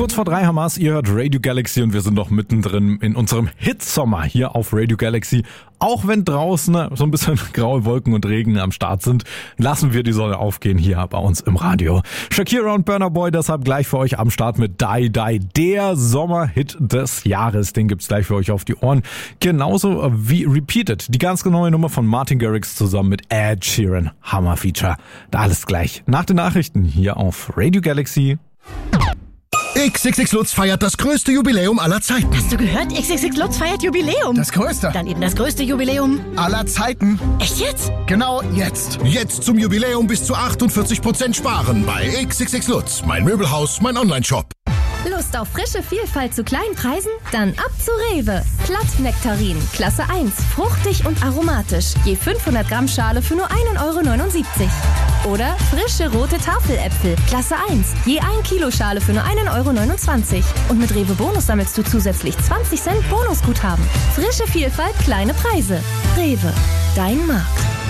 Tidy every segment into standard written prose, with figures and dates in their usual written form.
Kurz vor 3 Hamas, ihr hört Radio Galaxy und wir sind noch mittendrin in unserem Hitsommer hier auf Radio Galaxy. Auch wenn draußen so ein bisschen graue Wolken und Regen am Start sind, lassen wir die Sonne aufgehen hier bei uns im Radio. Shakira und Burna Boy deshalb gleich für euch am Start mit Die Die, der Sommerhit des Jahres. Den gibt's gleich für euch auf die Ohren. Genauso wie Repeated, die ganz neue Nummer von Martin Garrix zusammen mit Ed Sheeran. Hammer-Feature. Da alles gleich nach den Nachrichten hier auf Radio Galaxy. XXX Lutz feiert das größte Jubiläum aller Zeiten. Hast du gehört? XXX Lutz feiert Jubiläum. Das größte. Dann eben das größte Jubiläum aller Zeiten. Echt jetzt? Genau jetzt. Jetzt zum Jubiläum bis zu 48% sparen bei XXX Lutz. Mein Möbelhaus, mein Onlineshop. Lust auf frische Vielfalt zu kleinen Preisen? Dann ab zu Rewe. Plattnektarin, Klasse 1, fruchtig und aromatisch. Je 500 Gramm Schale für nur 1,79 €. Oder frische rote Tafeläpfel, Klasse 1, je 1 Kilo Schale für nur 1,29 €. Und mit Rewe Bonus sammelst du zusätzlich 20 Cent Bonusguthaben. Frische Vielfalt, kleine Preise. Rewe, dein Markt.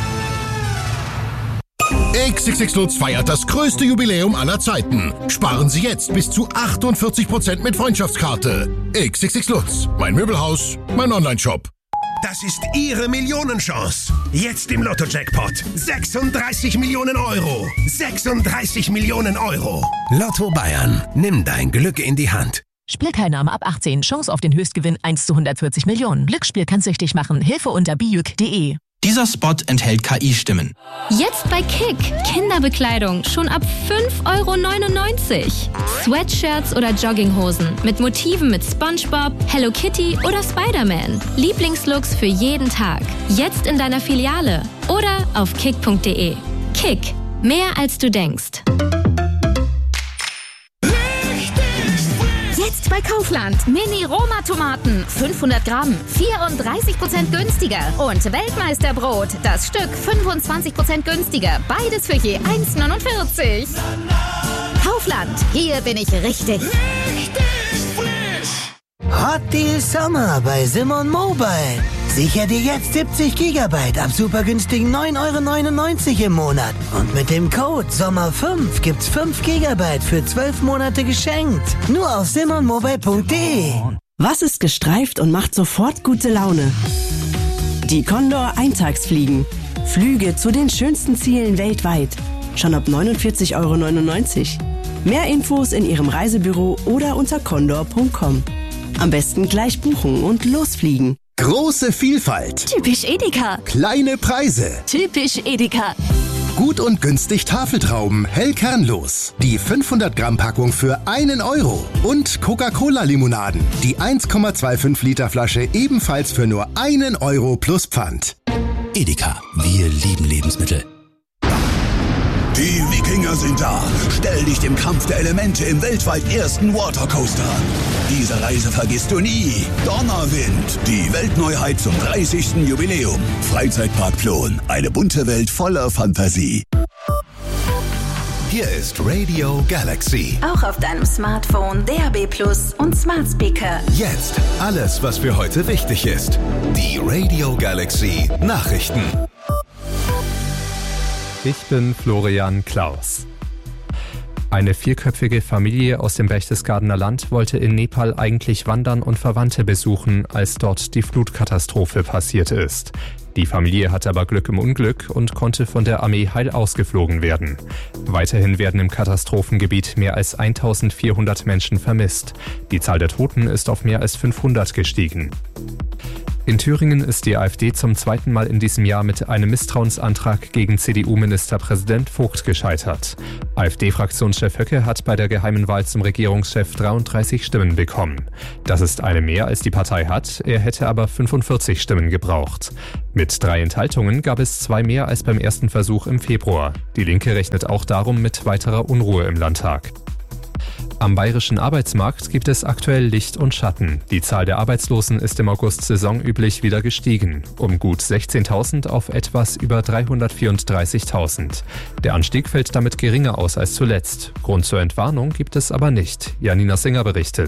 XXX Lutz feiert das größte Jubiläum aller Zeiten. Sparen Sie jetzt bis zu 48% mit Freundschaftskarte. XXX Lutz, mein Möbelhaus, mein Onlineshop. Das ist Ihre Millionenchance. Jetzt im Lotto-Jackpot. 36 Millionen Euro. 36 Millionen Euro. Lotto Bayern. Nimm dein Glück in die Hand. Spielteilnahme ab 18. Chance auf den Höchstgewinn 1 zu 140 Millionen. Glücksspiel kann süchtig machen. Hilfe unter bijuk.de. Dieser Spot enthält KI-Stimmen. Jetzt bei Kick. Kinderbekleidung schon ab 5,99 €. Sweatshirts oder Jogginghosen mit Motiven mit SpongeBob, Hello Kitty oder Spider-Man. Lieblingslooks für jeden Tag. Jetzt in deiner Filiale oder auf kick.de. Kick. Mehr als du denkst. Jetzt bei Kaufland. Mini-Roma-Tomaten. 500 Gramm. 34% günstiger. Und Weltmeisterbrot. Das Stück 25% günstiger. Beides für je 1,49 €. Kaufland. Hier bin ich richtig. Hot Deal Sommer bei Simon Mobile. Sicher dir jetzt 70 GB ab super günstigen 9,99 € im Monat. Und mit dem Code SOMMER5 gibt's 5 GB für 12 Monate geschenkt. Nur auf simonmobile.de. Was ist gestreift und macht sofort gute Laune? Die Condor Eintagsfliegen. Flüge zu den schönsten Zielen weltweit. Schon ab 49,99 €. Mehr Infos in Ihrem Reisebüro oder unter condor.com. Am besten gleich buchen und losfliegen. Große Vielfalt. Typisch Edeka. Kleine Preise. Typisch Edeka. Gut und günstig Tafeltrauben, hellkernlos. Die 500 Gramm Packung für 1 €. Und Coca-Cola-Limonaden. Die 1,25 Liter Flasche ebenfalls für nur 1 € plus Pfand. Edeka, wir lieben Lebensmittel. Die Wikinger sind da. Stell dich dem Kampf der Elemente im weltweit ersten Watercoaster an. Diese Reise vergisst du nie. Donnerwind, die Weltneuheit zum 30. Jubiläum. Freizeitpark Plon, eine bunte Welt voller Fantasie. Hier ist Radio Galaxy. Auch auf deinem Smartphone, DAB+ und Smart Speaker. Jetzt alles, was für heute wichtig ist. Die Radio Galaxy Nachrichten. Ich bin Florian Klaus. Eine 4-köpfige Familie aus dem Berchtesgadener Land wollte in Nepal eigentlich wandern und Verwandte besuchen, als dort die Flutkatastrophe passiert ist. Die Familie hatte aber Glück im Unglück und konnte von der Armee heil ausgeflogen werden. Weiterhin werden im Katastrophengebiet mehr als 1400 Menschen vermisst. Die Zahl der Toten ist auf mehr als 500 gestiegen. In Thüringen ist die AfD zum zweiten Mal in diesem Jahr mit einem Misstrauensantrag gegen CDU-Ministerpräsident Vogt gescheitert. AfD-Fraktionschef Höcke hat bei der geheimen Wahl zum Regierungschef 33 Stimmen bekommen. Das ist eine mehr, als die Partei hat, er hätte aber 45 Stimmen gebraucht. Mit 3 Enthaltungen gab es 2 mehr als beim ersten Versuch im Februar. Die Linke rechnet auch darum mit weiterer Unruhe im Landtag. Am bayerischen Arbeitsmarkt gibt es aktuell Licht und Schatten. Die Zahl der Arbeitslosen ist im August saisonüblich wieder gestiegen, um gut 16.000 auf etwas über 334.000. Der Anstieg fällt damit geringer aus als zuletzt. Grund zur Entwarnung gibt es aber nicht. Janina Singer berichtet.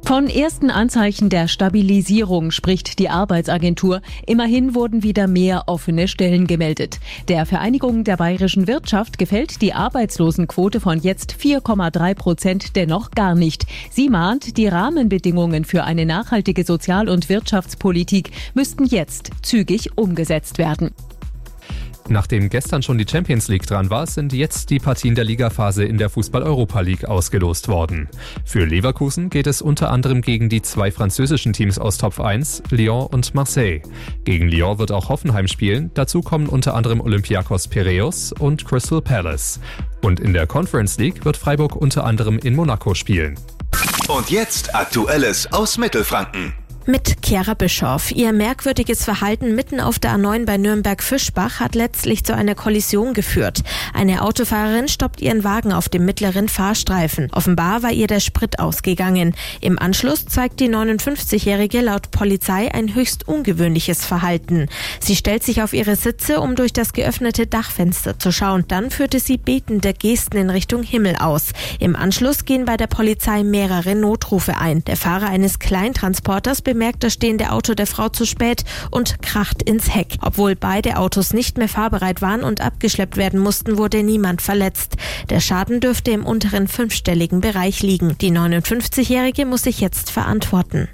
Von ersten Anzeichen der Stabilisierung spricht die Arbeitsagentur. Immerhin wurden wieder mehr offene Stellen gemeldet. Der Vereinigung der bayerischen Wirtschaft gefällt die Arbeitslosenquote von jetzt 4,3% dennoch gar nicht. Sie mahnt, die Rahmenbedingungen für eine nachhaltige Sozial- und Wirtschaftspolitik müssten jetzt zügig umgesetzt werden. Nachdem gestern schon die Champions League dran war, sind jetzt die Partien der Ligaphase in der Fußball-Europa League ausgelost worden. Für Leverkusen geht es unter anderem gegen die 2 französischen Teams aus Top 1, Lyon und Marseille. Gegen Lyon wird auch Hoffenheim spielen, dazu kommen unter anderem Olympiakos Piräus und Crystal Palace. Und in der Conference League wird Freiburg unter anderem in Monaco spielen. Und jetzt Aktuelles aus Mittelfranken. Mit Chiara Bischoff. Ihr merkwürdiges Verhalten mitten auf der A9 bei Nürnberg-Fischbach hat letztlich zu einer Kollision geführt. Eine Autofahrerin stoppt ihren Wagen auf dem mittleren Fahrstreifen. Offenbar war ihr der Sprit ausgegangen. Im Anschluss zeigt die 59-Jährige laut Polizei ein höchst ungewöhnliches Verhalten. Sie stellt sich auf ihre Sitze, um durch das geöffnete Dachfenster zu schauen. Dann führte sie betende Gesten in Richtung Himmel aus. Im Anschluss gehen bei der Polizei mehrere Notrufe ein. Der Fahrer eines Kleintransporters bemerkt das stehende Auto der Frau zu spät und kracht ins Heck. Obwohl beide Autos nicht mehr fahrbereit waren und abgeschleppt werden mussten, wurde niemand verletzt. Der Schaden dürfte im unteren 5-stelligen Bereich liegen. Die 59-Jährige muss sich jetzt verantworten.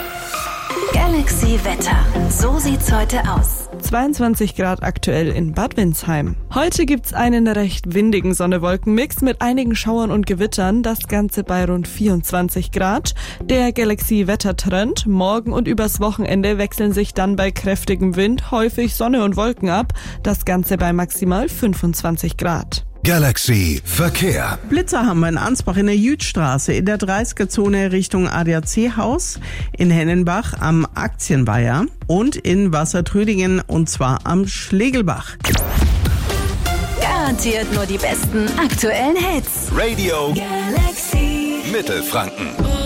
Galaxy Wetter. So sieht's heute aus. 22 Grad aktuell in Bad Windsheim. Heute gibt's einen recht windigen Sonne-Wolken-Mix mit einigen Schauern und Gewittern, das Ganze bei rund 24 Grad. Der Galaxy-Wetter-Trend. Morgen und übers Wochenende wechseln sich dann bei kräftigem Wind häufig Sonne und Wolken ab, das Ganze bei maximal 25 Grad. Galaxy Verkehr. Blitzer haben wir in Ansbach in der Jütstraße, in der 30er-Zone Richtung ADAC-Haus, in Hennenbach am Aktienweiher und in Wassertrödingen und zwar am Schlegelbach. Garantiert nur die besten aktuellen Hits. Radio Galaxy Mittelfranken.